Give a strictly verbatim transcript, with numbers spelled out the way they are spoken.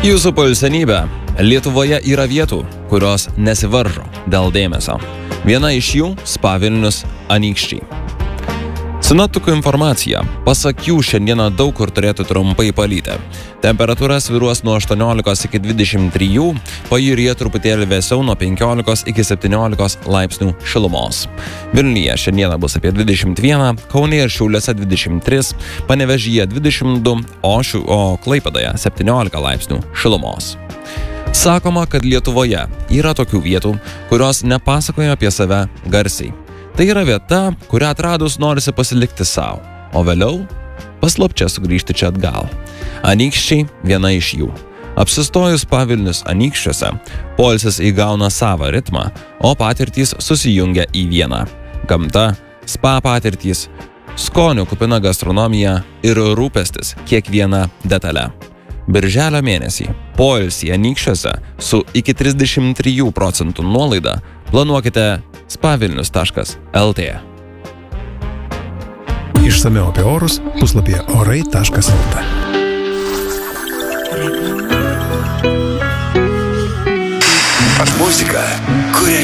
Jūsų poilsienybė. Lietuvoje yra vietų, kurios nesivaržo dėl dėmesio. Viena iš jų – Spa Vilnius Anykščiai. Sinoptikų informacija. Pasak jų, šiandieną daug kur turėtų trumpai palyti. Temperatūra svyruos nuo aštuoniolikos iki dvidešimt trijų, pajūryje truputėlį vėsiau nuo penkiolikos iki septyniolikos laipsnių šilumos. Vilniuje šiandieną bus apie dvidešimt vieną, Kaune ir Šiauliuose dvidešimt tris, Panevėžyje dvidešimt du, o, šiu, o Klaipėdoje septyniolika laipsnių šilumos. Sakoma, kad Lietuvoje yra tokių vietų, kurios nepasakoja apie save garsiai. Tai yra vieta, kurią atradus norisi pasilikti savo, o vėliau paslapčia sugrįžti čia atgal. Anykščiai viena iš jų. Apsistojus Spa Vilnius Anykščiuose, poilsis įgauna savą ritmą, o patirtys susijungia į vieną. Gamta, spa patirtys, skonių kupina gastronomija ir rūpestis kiekviena detale. Birželio mėnesį poilsį Anykščiuose su iki trisdešimt trijų procentų nuolaida planuokite spa vilnius taškas el tė. Išsamiau apie orus puslapyje orai taškas el tė. Muzika, kurią